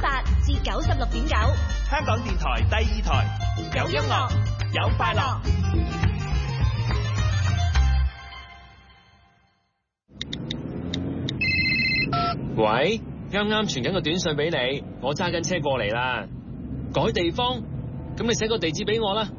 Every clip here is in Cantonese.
8至96.9， 香港電台第2台，有音樂，有快樂。 喂，啱啱傳緊個短信俾你，我揸緊車過嚟啦。改地方，咁你寫個地址俾我啦。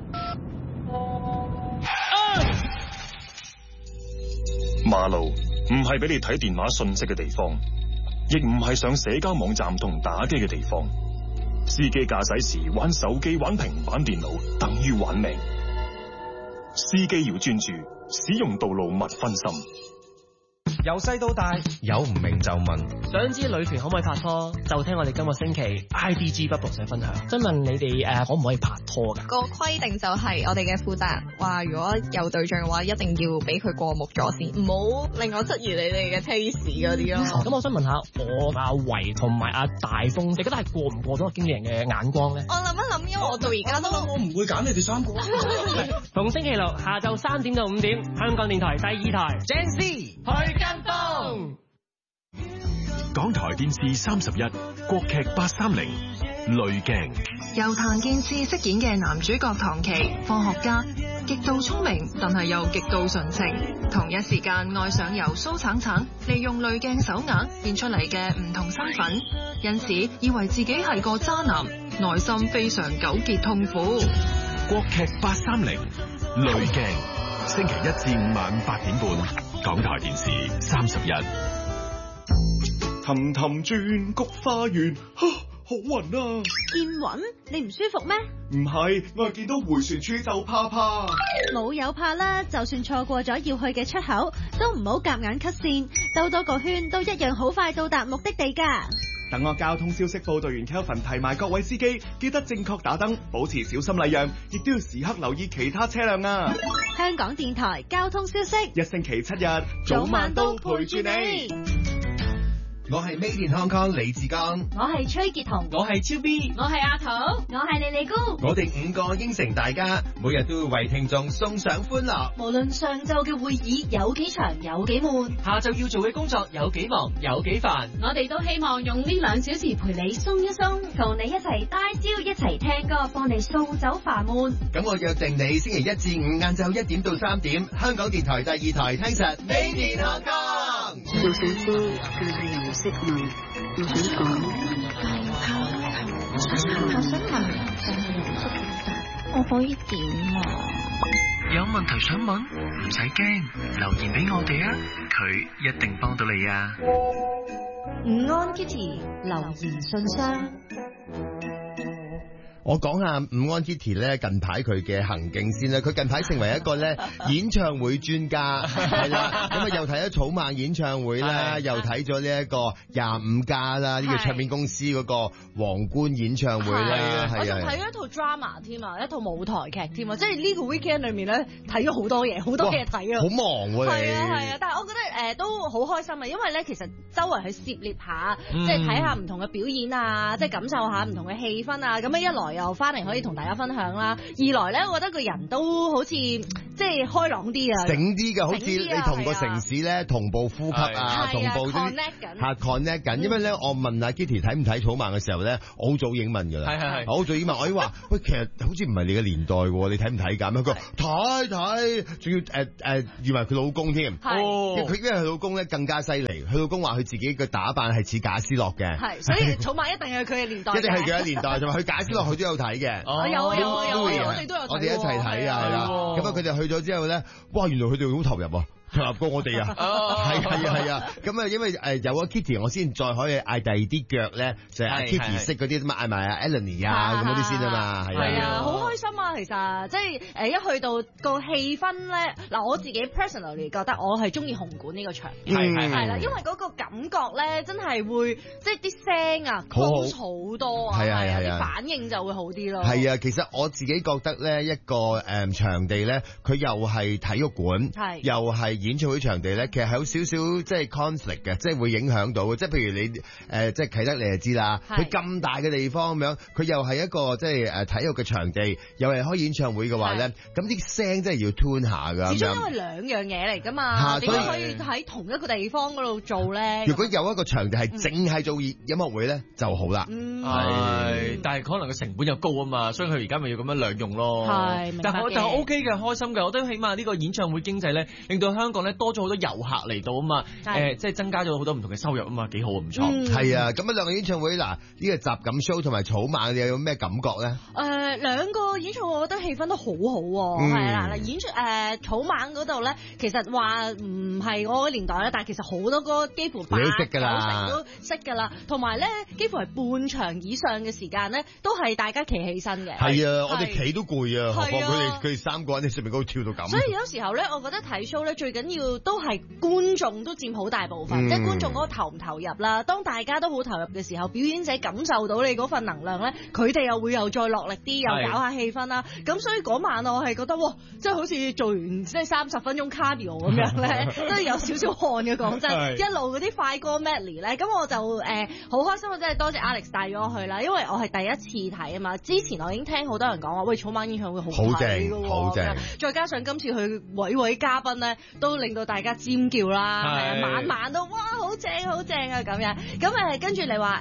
馬路唔係俾你睇電話信息嘅地方，亦唔係上社交網站同打機嘅地方。司機駕駛時玩手機、玩平板電腦，等於玩命。司機要專注，使用道路勿分心。 由細到大，有唔明就問。 想知女團可唔可以拍拖？就聽我哋今個星期 IDG Bubble 社分享。想問你哋可唔可以拍拖㗎？ 個規定就係我哋嘅負責人話，如果有對象嘅話，一定要俾佢過目咗先，唔好令我質疑你哋嘅 taste 嗰啲咯。 咁我想問下，我阿維同埋阿大風，你覺得係過唔過到經紀人嘅眼光咧？ 我諗一諗，因為我到而家都我唔會揀你哋3個。 逢星期六下晝3點到5點，香港電台第2台 Gen Z 去跟風。 港台電視31國劇830濾鏡， 由譚健次飾演嘅男主角唐琪，科學家，極度聰明，但係又極度純情，同一時間愛上由蘇橙橙利用濾鏡手鐲變出嚟嘅唔同身份，因此以為自己係個渣男，內心非常糾結痛苦。 國劇830濾鏡，星期1至5晚8點半，港台電視31。 氹氹轉菊花園，好暈啊！ 見暈？你唔舒服咩？ 唔係，我係見到回旋處就怕。 冇有怕啦，就算錯過咗要去嘅出口，都唔好夾硬 cut 線，兜多個圈都一樣好快到達目的地㗎。 等我交通消息報道員 Kelvin 提埋各位司機，記得正確打燈，保持小心禮讓，亦都要時刻留意其他車輛啊！ 香港電台交通消息， 一星期7日，早晚都陪住你。 我係 Made in Hong Kong 李志剛， 我係崔潔彤， 我係超 B， 我係阿桃，我係莉莉姑。 我哋5個應承大家，每日都會為聽眾送上歡樂。 無論上晝嘅會議有幾長有幾悶， 下晝要做嘅工作有幾忙有幾煩， 我哋都希望用呢2小時陪你鬆一鬆，同你一齊大招，一齊聽歌，幫你掃走煩悶。 咁我約定你星期1至5晏晝1點到3點，香港電台第2台聽實 Made in Hong Kong。 做小姐但係又唔識問，我想講我想問，但係又唔識答，我可以點啊？ 有問題想問，唔使驚，留言俾我哋啊，佢一定幫到你啊。 午安 Kitty 留言信箱。 我講下午安 Kitty 咧近排佢嘅行徑先啦。佢近排成為一個咧演唱會專家，係啦。咁啊又睇咗草蜢演唱會啦，又睇咗呢一個25+啦，呢個唱片公司嗰個皇冠演唱會啦。 我仲睇咗一套 drama 添啊，一套舞台劇添啊，即係呢個 weekend 裏面咧睇咗好多嘢，好多嘢睇啊。 好忙喎你。 係啊，但係我覺得都好開心啊，因為咧其實周圍去涉獵下，即係睇下唔同嘅表演啊，即係感受下唔同嘅氣氛啊，咁樣一來又翻嚟可以同大家分享啦，二來咧我覺得個人都好似即係開朗啲啊， 醒啲嘅，好似你同個城市咧同步呼吸啊，同步 connect 緊。因為咧我問阿 Kitty 睇唔睇草蜢嘅時候咧，我好早已經問㗎啦，係好早已經問，我已經話喂，其實好似唔係你嘅年代喎，你睇唔睇㗎？佢話睇，仲要預埋佢老公添，佢因為佢老公咧更加犀利，佢老公話佢自己嘅打扮係似賈思樂嘅， 係，所以草蜢一定係佢嘅年代， 一定係佢嘅年代，同埋佢賈思樂佢都有睇嘅。 有，我哋都有睇， 我哋一齊睇啊，係啦。咁啊，佢哋去咗之後咧，哇！原來佢哋好投入啊，投入過我哋啊，係啊。咁啊，因為有咗 Kitty，我先再可以嗌第二啲腳咧，就係阿 Kitty 識嗰啲咁嗌埋阿 Eleni 啊咁嗰啲先啊嘛， 係啊，好開心啊！其實即係一去到個氣氛咧，嗱我自己 personally 覺得我係中意紅館呢個場，係啦，因為嗰個感覺咧真係會即係啲聲啊 close 好多啊，係啊，反應就會好啲咯。 係啊，其實我自己覺得咧一個場地咧，佢又係體育館，又係演唱會場地咧，其實係有少少即係 conflict 嘅，即係會影響到嘅。即係譬如你即係啟德你就知啦，佢咁大嘅地方咁樣，佢又係一個即係體育嘅場地，又係開演唱會嘅話咧，咁啲聲真係要 tune 下㗎。 始終因為兩樣嘢嚟㗎嘛，點解可以喺同一個地方嗰度做咧？ 如果有一個場地係淨係做音樂會咧，就好啦。 係，但係可能個成本又高啊嘛，所以佢而家咪要咁樣兩用咯。但係 OK 嘅，開心嘅，我都起碼呢個演唱會經濟咧，令到香港咧多咗好多遊客嚟到啊嘛，即係增加咗好多唔同嘅收入啊嘛，幾好唔錯。 係啊，咁啊兩個演唱會嗱，呢個集錦 show 同埋草蜢，你有咩感覺咧？ 兩個演唱會我覺得氣氛都好好喎，係啦嗱，草蜢嗰度咧，其實話唔係我個年代咧，但係其實好多歌幾乎8、9成都識㗎啦，同埋咧幾乎係半場以上嘅時間咧，都係大家企起身嘅。 係啊，我哋企都攰啊，何況佢哋3個人喺上面嗰度跳到咁。 所以有時候咧，我覺得睇 show 咧最緊要都係觀眾都佔好大部分，即係觀眾嗰個投唔投入啦。當大家都好投入嘅時候，表演者感受到你嗰份能量咧，佢哋又會再落力啲，又搞下氣氛啦。咁所以嗰晚我係覺得哇，即係好似做完即係30分鐘 cardio 咁樣咧，都有少少汗嘅。講真，一路嗰啲快歌 medley 咧，咁我就好開心，我真係多謝 Alex 帶咗我去啦，因為我係第一次睇啊嘛。之前我已經聽好多人講話，喂，草蜢演唱會好睇㗎喎，好正。再加上今次佢位嘉賓咧，都令到大家尖叫啦，晚晚都哇好正好正啊咁樣。咁跟住你話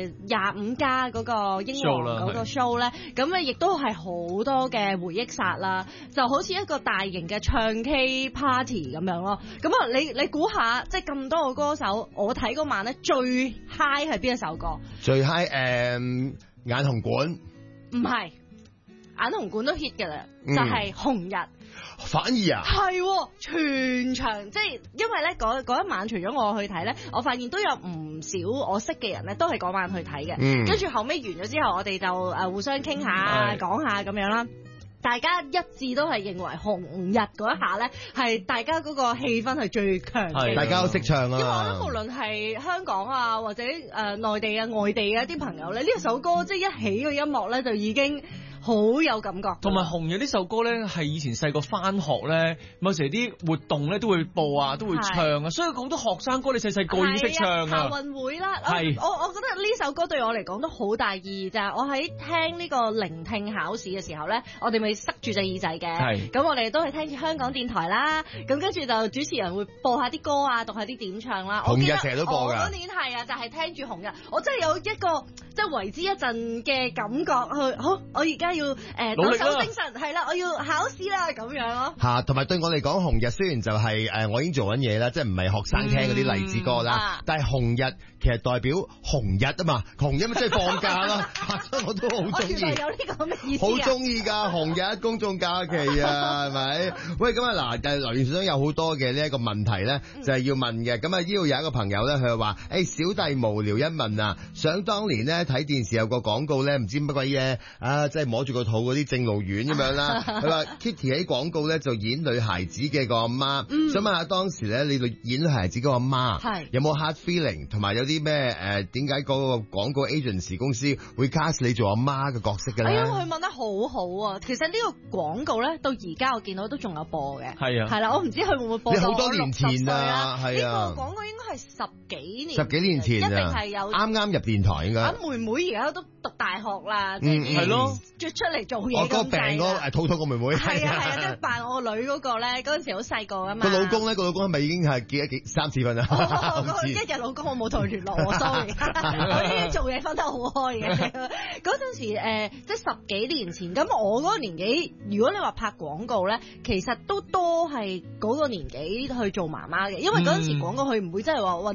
25+嗰個英皇嗰個 show 咧，咁亦都係好多嘅回憶殺啦，就好似一個大型嘅唱 K party 咁樣咯。咁啊，你估下，即係咁多個歌手，我睇嗰晚咧最 high 係邊一首歌？最 high 眼紅館？ 唔係，眼紅館都 hit 㗎啦，就係紅日。 反而啊， 係全場，即係因為咧嗰一晚除咗我去睇咧，我發現都有唔少我識嘅人咧都係嗰晚去睇嘅。跟住後尾完咗之後，我哋就互相傾下講下咁樣啦。大家一致都係認為紅日嗰一下咧，係大家嗰個氣氛係最強嘅。 大家都識唱啊！ 因為我覺得無論係香港啊，或者內地啊、外地嘅一啲朋友咧，呢首歌即係一起個音樂咧，就已經好有感覺。 同埋紅日呢首歌咧，係以前細個返學咧，有時啲活動咧都會播啊，都會唱啊，所以好多學生歌你細細個已經識唱啊。 校運會啦，我覺得呢首歌對我嚟講都好大意義，就係我喺聽呢個聆聽考試嘅時候咧，我哋咪塞住隻耳仔嘅，咁我哋都係聽住香港電台啦，咁跟住就主持人會播下啲歌啊，讀下啲點唱啦。 紅日成日都播㗎。 我嗰年係啊，就係聽住紅日，我真係有一個即係為之一陣嘅感覺去，好，我而家要抖擻精神，係啦，我要考試啦咁樣咯。 嚇，同埋對我嚟講，紅日雖然就係我已經做緊嘢啦，即係唔係學生聽嗰啲勵志歌啦，但係紅日其實代表紅日啊嘛，紅日咪即係放假啦，所以我都好中意。 有呢個咁嘅意思。 好中意㗎，紅日公眾假期啊，係咪？喂，咁啊嗱，留言上有好多嘅呢一個問題咧，就係要問嘅。咁啊，呢度有一個朋友咧，佢話：小弟無聊一問啊，想當年咧睇電視有個廣告咧，唔知乜鬼嘢啊，即係摸住個肚嗰啲正露丸咁樣啦。佢話 Kitty 喺廣告咧就演女孩子嘅個阿媽，想問下當時咧你演女孩子嗰個阿媽有冇 hard feeling， 同埋有啲咩點解嗰個廣告 agency 公司會 cast 你做阿媽嘅角色嘅咧？ 佢問得好好啊！其實呢個廣告咧到而家我見到都仲有播嘅，係啦，我唔知佢會唔會播到好多年前啊，係啊， 呢個廣告應該係10幾年前，一定係有啱入電台應該。 妹妹而家都讀大學啦，係咯，出嚟做嘢。 我個病嗰肚痛個妹妹， 係啊，即係扮我個女嗰個咧，嗰陣時好細個啊嘛。 個老公係咪已經係結咗3次婚啊？ 一日老公我冇同佢聯絡，我 sorry， 我已經做嘢分得好開嘅。嗰陣時即係10幾年前，咁我嗰個年紀，如果你話拍廣告咧，其實都多係嗰個年紀去做媽媽嘅，因為嗰陣時廣告佢唔會真係話